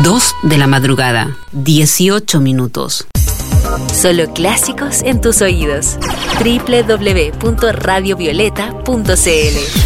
2 de la madrugada, 18 minutos. Solo clásicos en tus oídos. www.radiovioleta.cl